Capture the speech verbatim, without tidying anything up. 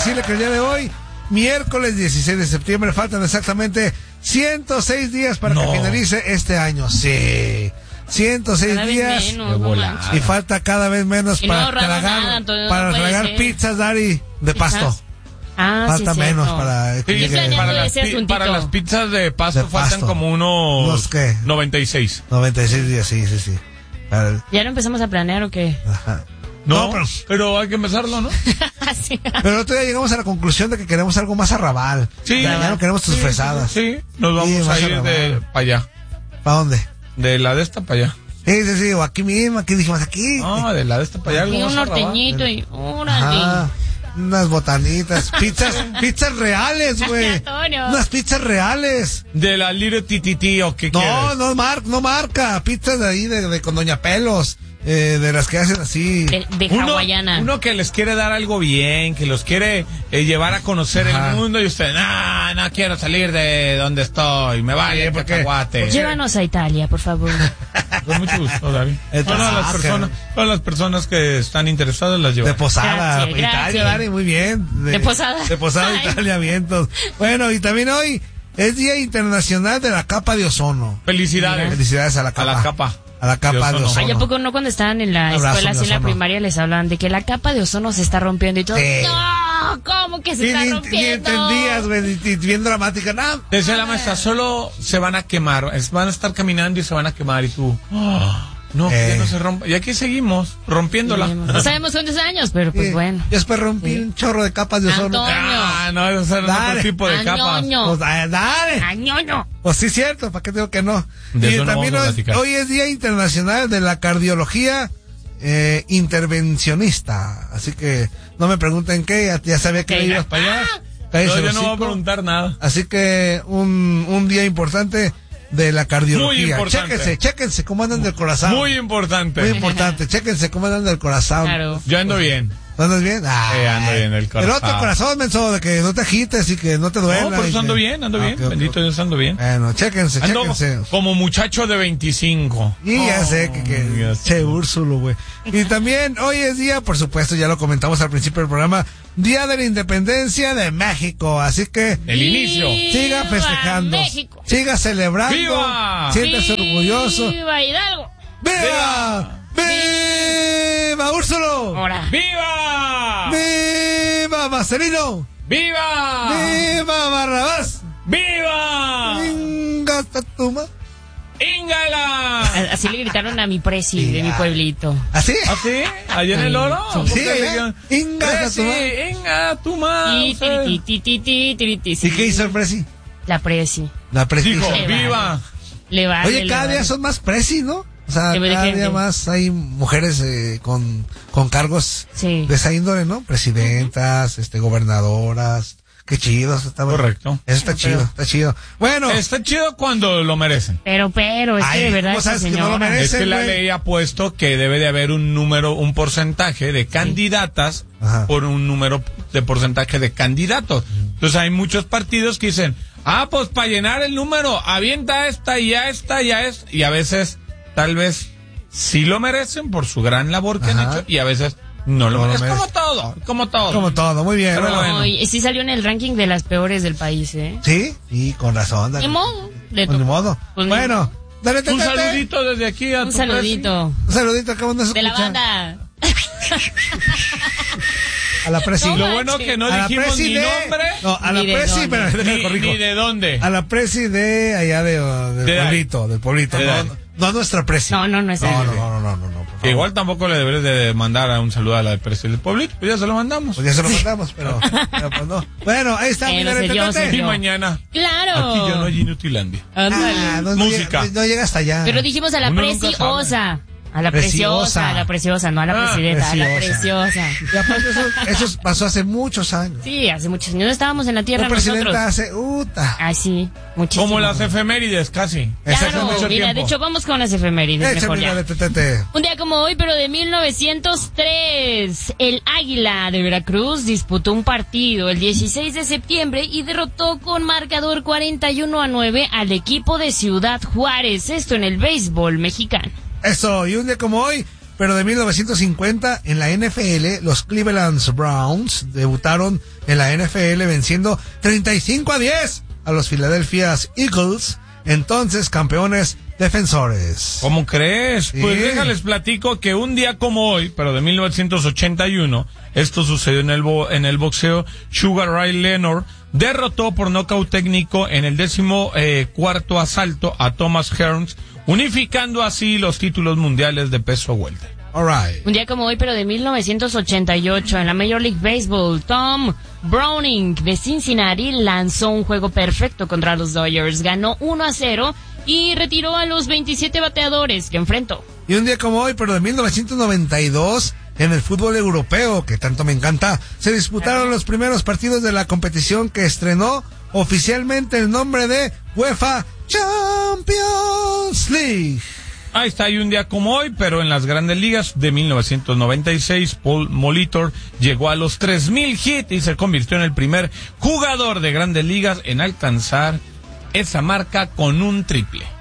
decirle que el día de hoy, miércoles dieciséis de septiembre, faltan exactamente ciento seis días para no. que finalice este año. Sí. ciento seis cada días menos, no y falta cada vez menos y para no tragar, nada, para no tragar ser. pizzas, Dari, de pasto. Ah, falta sí, menos cierto. para que Sí, llegue para, las pi- para las pizzas de pasto, De faltan pasto. como unos ¿Unos qué? noventa y seis. noventa y seis días, sí, sí, sí. Para el- ¿Ya lo empezamos a planear o qué? Ajá. No, No, pero, pero hay que empezarlo, ¿no? Sí. pero el otro día llegamos a la conclusión de que queremos algo más arrabal. Sí. Ya, ya no queremos tus Sí, fresadas. Sí, nos vamos Sí, a más ir arrabal. de para allá. ¿Para dónde? De la de esta para allá. Sí, sí, sí, o aquí mismo, aquí dijimos aquí. No, de la de esta para allá. Y algo un más arrabal. norteñito y órale. Ajá. Unas botanitas, pizzas, pizzas reales, güey. Antonio. Unas pizzas reales. De la Little Tititi o qué No, quieres. no, mar, no marca. Pizzas de ahí, de, de con Doña Pelos. Eh, de las que hacen así. De, de Uno, hawaiana. uno que les quiere dar algo bien, que los quiere eh, llevar a conocer Ajá. el mundo y usted, no, no quiero salir de donde estoy, me vaya Sí, el ¿por qué? cacahuate. Llévanos a Italia, por favor. Con mucho gusto, David. El Todas las pasaje. personas, todas las personas que están interesadas las De llevan. Posada, Gracias, Italia, gracias. Dani, muy bien. De Posada. De Posada, Ay. Italia, vientos. Bueno, y también hoy es Día Internacional de la Capa de Ozono. Felicidades. Felicidades a la capa. A la capa. A la capa de De ozono. ozono. Ay, ¿a poco no cuando estaban en la Un abrazo, escuela, así en la ozono. primaria, les hablaban de que la capa de ozono se está rompiendo y todo? Sí. ¡No! ¿Cómo que se Ni, está ni- ni rompiendo? entendías, güey, ni- ni- bien dramática. No, Decía la maestra, solo se van a quemar, es- van a estar caminando y se van a quemar y tú, "Ah, no, que Eh. no se rompa. Y aquí seguimos, rompiéndola. No sabemos cuántos años, pero pues sí. bueno. Yo después rompí Sí. un chorro de capas de ozono. Antonio. Ah, no, esos eran Dale. otro tipo de Ah, capas. ñoño. Pues, ah, dale. ¡Añoño! Pues sí, cierto, ¿para qué digo que no? De y eso no también vamos a hoy, platicar. hoy es Día Internacional de la Cardiología eh, Intervencionista. Así que no me pregunten qué, ya, ya sabía que ¿Qué? ibas para allá. Ah. Cállese No, el yo no voy a hocico. preguntar nada. Así que un, un día importante de la cardiología. Muy importante. Chéquense, chéquense cómo andan del corazón. Muy importante. Muy importante, chéquense cómo andan del corazón. Claro. Yo ando bien. ¿Andas bien? Ah, Eh, ando bien del corazón. El otro corazón, menso, de que no te agites y que no te duela. No, por y eso ando que- bien, ando Ah, bien. ok, ok. Bendito Dios, ando bien. Bueno, chéquense, Ando chéquense. como muchacho de veinticinco. Y ya Oh, sé que, que ya sé. che, Úrsulo, güey. Y también hoy es día, por supuesto, ya lo comentamos al principio del programa, Día de la Independencia de México. Así que El inicio. siga ¡Viva festejando, México! siga celebrando, ¡Viva! siéntase orgulloso. ¡Viva Hidalgo! ¡Viva! ¡Viva Úrsulo! Ahora. ¡Viva! ¡Viva Marcelino! ¡Viva! ¡Viva Barrabás! ¡Viva! ¡Venga hasta tu ma- ¡Íngala! Así le gritaron a mi presi Sí, de mi ah. pueblito. ¿Así? ¿Ah, sí? ¿Allá en el oro? Sí. ¿Por qué Sí, le ¿eh? dijeron? Inga, Presi, tu ma- Inga, tu ma. Y tiri, ti, ti, ti, tiri, ti, ¿Y sí. qué hizo el presi? La presi. La presi. Dijo, Le vale. ¡viva! Le vale, Oye, le cada vale. día son más presi, ¿no? O sea, ¿De cada gente? día más hay mujeres eh, con, con cargos Sí. de esa índole, ¿no? Presidentas, este, gobernadoras. Qué chido, eso está bueno. Correcto. Eso está chido, está chido. Bueno, Está chido cuando lo merecen. Pero, pero, es Ay, que de verdad ¿cómo esa sabes que no lo señora... merece? Es que la güey. ley ha puesto que debe de haber un número, un porcentaje de candidatas Ajá. por un número de porcentaje de candidatos. Entonces hay muchos partidos que dicen, ah, pues para llenar el número, avienta esta y a esta y a esta. Y a veces, tal vez, sí lo merecen por su gran labor que han Ajá. hecho y a veces no lo No lo merecen. Es como merecen. todo, como todo. como todo, muy bien. Pero bueno. bueno. No, y sí salió en el ranking de las peores del país, ¿eh? Sí, y con razón. Dani. Ni modo. Le Pues ni tocó. modo. Pues ni bueno, dale, Un saludito desde aquí a Un tu saludito. Un saludito, acabamos de De la escuchar. banda. A la presi. No Lo bueno que no a la dijimos presi ni de... nombre, No, a la Ni de presi, dónde. pero déjame ni, corrijo. ni de dónde. A la presi de allá de, uh, del De Dani. pueblito, del pueblito. De No, Dani. no a nuestra presi. No, no, no es No, él. no, no, no, no, no, por favor. Que igual tampoco le deberes de mandar a un saludo a la del presidente del pueblito, pues ya se lo mandamos. Pues ya se lo mandamos, pero, pero pues no. Bueno, ahí está. Pero mira, se dio, retete. se Y dio. mañana, Claro. aquí ya no hay Inutilandia. Ándale. Ah, no, Música. No llega, no llega hasta allá. Pero dijimos a la Uno nunca preciosa. A la Preciosa. preciosa, a la preciosa, no a la Ah, presidenta, a la preciosa. preciosa. Y aparte eso, eso pasó hace muchos años. Sí, hace muchos años estábamos en la La tierra presidenta nosotros. hace... Uta. Ah, sí, muchísimo. Como las efemérides, casi. Hace Claro, mucho mira, tiempo. de hecho vamos con las efemérides, mejor Échame ya. la de tetete. Un día como hoy, pero de mil novecientos tres, el Águila de Veracruz disputó un partido el dieciséis de septiembre y derrotó con marcador cuarenta y uno a nueve al equipo de Ciudad Juárez, esto en el béisbol mexicano. Eso, y un día como hoy, pero de mil novecientos cincuenta en la N F L, los Cleveland Browns debutaron en la N F L venciendo treinta y cinco a diez a los Philadelphia Eagles, entonces campeones defensores. ¿Cómo crees? Sí. Pues déjales platico que un día como hoy, pero de mil novecientos ochenta y uno, esto sucedió en el bo- en el boxeo. Sugar Ray Leonard derrotó por nocaut técnico en el décimo eh, cuarto asalto a Thomas Hearns, unificando así los títulos mundiales de peso welter. All right. Un día como hoy, pero de mil novecientos ochenta y ocho, en la Major League Baseball, Tom Browning de Cincinnati lanzó un juego perfecto contra los Dodgers. Ganó uno a cero y retiró a los veintisiete bateadores que enfrentó. Y un día como hoy, pero de mil novecientos noventa y dos, en el fútbol europeo, que tanto me encanta, se disputaron los primeros partidos de la competición que estrenó oficialmente el nombre de UEFA Champions League. Ahí está, y un día como hoy, pero en las grandes ligas de mil novecientos noventa y seis, Paul Molitor llegó a los tres mil hits y se convirtió en el primer jugador de grandes ligas en alcanzar esa marca con un triple.